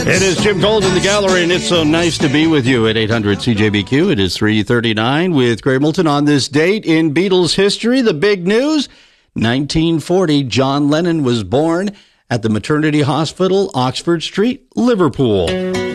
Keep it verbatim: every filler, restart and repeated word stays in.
It is Jim Gold in the gallery, and it's so nice to be with you at eight hundred C J B Q. It is three thirty-nine with Gray Moulton on this date in Beatles history. The big news, nineteen forty, John Lennon was born at the Maternity Hospital, Oxford Street, Liverpool.